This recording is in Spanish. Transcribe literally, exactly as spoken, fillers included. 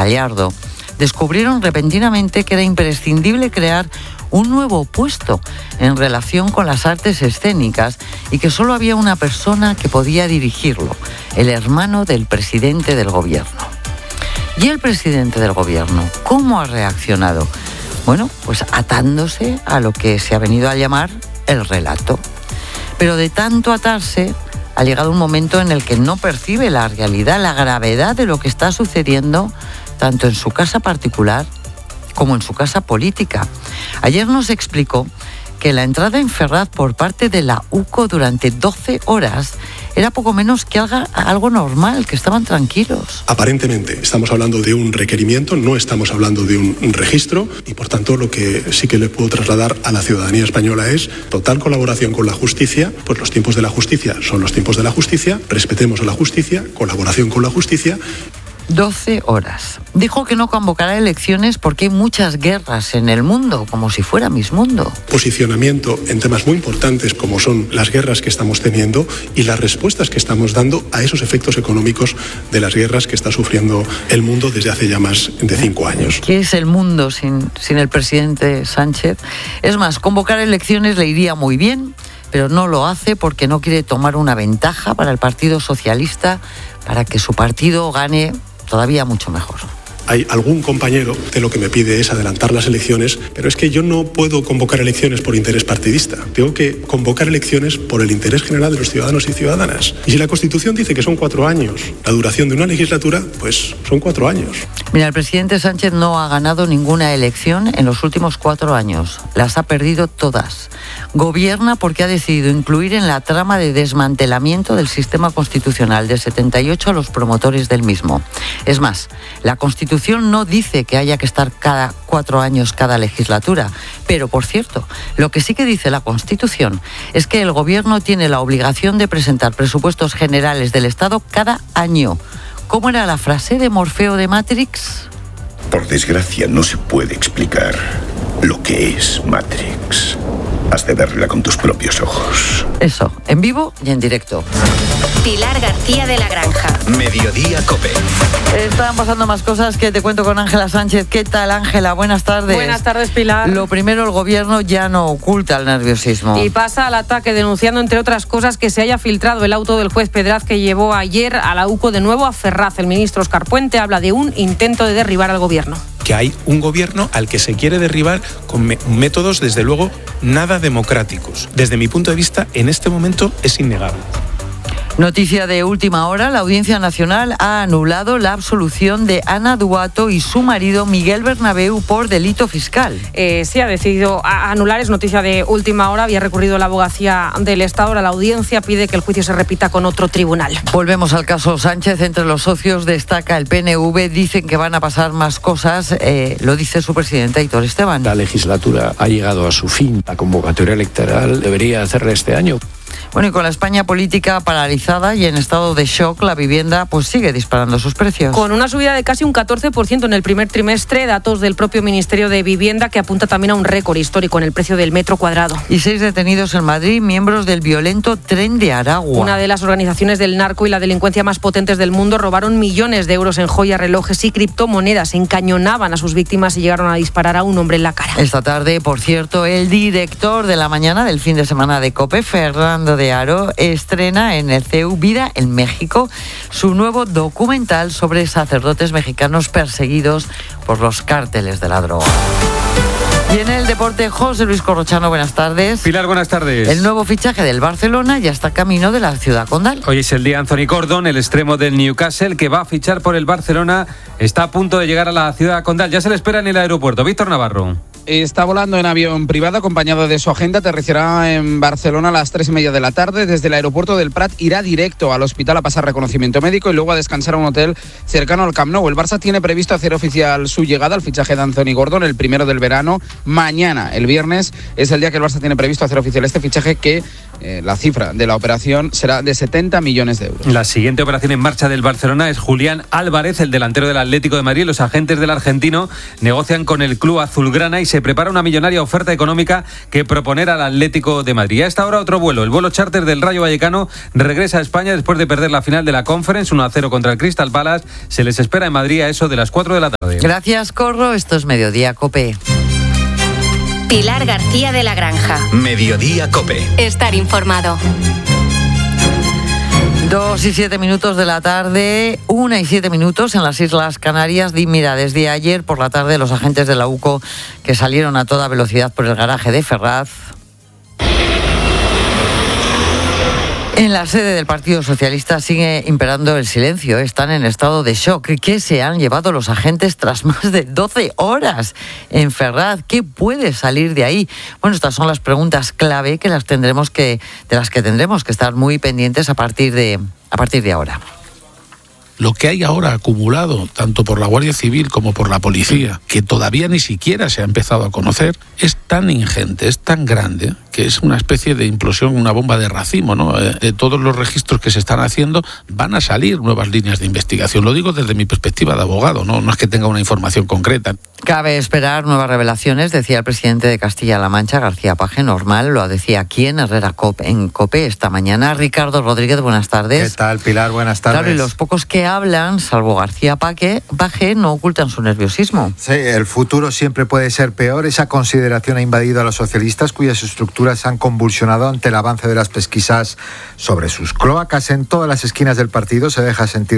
Gallardo, descubrieron repentinamente que era imprescindible crear un nuevo puesto en relación con las artes escénicas y que solo había una persona que podía dirigirlo, el hermano del presidente del gobierno. ¿Y el presidente del gobierno cómo ha reaccionado? Bueno, pues atándose a lo que se ha venido a llamar el relato. Pero de tanto atarse, ha llegado un momento en el que no percibe la realidad, la gravedad de lo que está sucediendo tanto en su casa particular como en su casa política. Ayer nos explicó que la entrada en Ferraz por parte de la U C O durante doce horas era poco menos que algo, algo normal, que estaban tranquilos. Aparentemente estamos hablando de un requerimiento, no estamos hablando de un, un registro y por tanto lo que sí que le puedo trasladar a la ciudadanía española es total colaboración con la justicia, pues los tiempos de la justicia son los tiempos de la justicia, respetemos a la justicia, colaboración con la justicia. doce horas. Dijo que no convocará elecciones porque hay muchas guerras en el mundo, como si fuera Miss Mundo. Posicionamiento en temas muy importantes como son las guerras que estamos teniendo y las respuestas que estamos dando a esos efectos económicos de las guerras que está sufriendo el mundo desde hace ya más de cinco años. ¿Qué es el mundo sin, sin el presidente Sánchez? Es más, convocar elecciones le iría muy bien, pero no lo hace porque no quiere tomar una ventaja para el Partido Socialista para que su partido gane todavía mucho mejor. Hay algún compañero que lo que me pide es adelantar las elecciones, pero es que yo no puedo convocar elecciones por interés partidista. Tengo que convocar elecciones por el interés general de los ciudadanos y ciudadanas. Y si la Constitución dice que son cuatro años la duración de una legislatura, pues son cuatro años. Mira, el presidente Sánchez no ha ganado ninguna elección en los últimos cuatro años. Las ha perdido todas. Gobierna porque ha decidido incluir en la trama de desmantelamiento del sistema constitucional de setenta y ocho a los promotores del mismo. Es más, la Constitución no dice que haya que estar cada cuatro años cada legislatura, pero por cierto, lo que sí que dice la Constitución es que el Gobierno tiene la obligación de presentar presupuestos generales del Estado cada año. ¿Cómo era la frase de Morfeo de Matrix? Por desgracia no se puede explicar lo que es Matrix. Has de verla con tus propios ojos. Eso, en vivo y en directo. Pilar García de la Granja. Mediodía COPE. Están pasando más cosas que te cuento con Ángela Sánchez. ¿Qué tal, Ángela? Buenas tardes. Buenas tardes, Pilar. Lo primero, el gobierno ya no oculta el nerviosismo. Y pasa al ataque denunciando, entre otras cosas, que se haya filtrado el auto del juez Pedraz que llevó ayer a la U C O de nuevo a Ferraz. El ministro Óscar Puente habla de un intento de derribar al gobierno. Que hay un gobierno al que se quiere derribar con me- métodos, desde luego, nada democráticos. Desde mi punto de vista, en este momento es innegable. Noticia de última hora, la Audiencia Nacional ha anulado la absolución de Ana Duato y su marido Miguel Bernabéu por delito fiscal. Eh, sí, ha decidido anular, es noticia de última hora, había recurrido la abogacía del Estado, ahora la audiencia pide que el juicio se repita con otro tribunal. Volvemos al caso Sánchez, entre los socios destaca el P N V, dicen que van a pasar más cosas, eh, lo dice su presidente Aitor Esteban. La legislatura ha llegado a su fin, la convocatoria electoral debería hacerla este año. Bueno, y con la España política paralizada y en estado de shock, la vivienda pues sigue disparando sus precios. Con una subida de casi un catorce por ciento en el primer trimestre, datos del propio Ministerio de Vivienda que apunta también a un récord histórico en el precio del metro cuadrado. Y seis detenidos en Madrid, miembros del violento Tren de Aragua. Una de las organizaciones del narco y la delincuencia más potentes del mundo robaron millones de euros en joyas, relojes y criptomonedas, encañonaban a sus víctimas y llegaron a disparar a un hombre en la cara. Esta tarde, por cierto, el director de la mañana del fin de semana de COPE, Fernando de Aro, estrena en el C E U Vida en México su nuevo documental sobre sacerdotes mexicanos perseguidos por los cárteles de la droga. Y en el deporte, José Luis Corrochano, buenas tardes. Pilar, buenas tardes. El nuevo fichaje del Barcelona ya está camino de la ciudad condal. Hoy es el día Anthony Gordon, el extremo del Newcastle, que va a fichar por el Barcelona. Está a punto de llegar a la ciudad condal. Ya se le espera en el aeropuerto. Víctor Navarro. Está volando en avión privado acompañado de su agente. Aterrizará en Barcelona a las tres y media de la tarde. Desde el aeropuerto del Prat irá directo al hospital a pasar reconocimiento médico y luego a descansar a un hotel cercano al Camp Nou. El Barça tiene previsto hacer oficial su llegada al fichaje de Anthony Gordon el primero del verano. Mañana, el viernes, es el día que el Barça tiene previsto hacer oficial este fichaje que Eh, la cifra de la operación será de setenta millones de euros. La siguiente operación en marcha del Barcelona es Julián Álvarez, el delantero del Atlético de Madrid. Los agentes del argentino negocian con el club azulgrana y se prepara una millonaria oferta económica que proponer al Atlético de Madrid. A esta hora otro vuelo. El vuelo charter del Rayo Vallecano regresa a España después de perder la final de la Conference uno a cero contra el Crystal Palace. Se les espera en Madrid a eso de las cuatro de la tarde. Gracias, Corro. Esto es Mediodía COPE. Pilar García de la Granja. Mediodía COPE. Estar informado. Dos y siete minutos de la tarde, una y siete minutos en las Islas Canarias. Mira, desde ayer por la tarde los agentes de la U C O que salieron a toda velocidad por el garaje de Ferraz. En la sede del Partido Socialista sigue imperando el silencio. Están en estado de shock. ¿Qué se han llevado los agentes tras más de doce horas en Ferraz? ¿Qué puede salir de ahí? Bueno, estas son las preguntas clave que las tendremos que, de las que tendremos que estar muy pendientes a partir de, a partir de ahora. Lo que hay ahora acumulado, tanto por la Guardia Civil como por la policía, que todavía ni siquiera se ha empezado a conocer, es tan ingente, es tan grande, que es una especie de implosión, una bomba de racimo, ¿no? De todos los registros que se están haciendo, van a salir nuevas líneas de investigación. Lo digo desde mi perspectiva de abogado, no, no es que tenga una información concreta. Cabe esperar nuevas revelaciones, decía el presidente de Castilla-La Mancha, García Paje, normal, lo decía aquí en Herrera COPE, en COPE esta mañana. Ricardo Rodríguez, buenas tardes. ¿Qué tal, Pilar? Buenas tardes. Claro, y los pocos que hablan, salvo García Paje, Paje no ocultan su nerviosismo. Sí, el futuro siempre puede ser peor. Esa consideración ha invadido a los socialistas, cuyas estructuras se han convulsionado ante el avance de las pesquisas sobre sus cloacas. En todas las esquinas del partido se deja sentir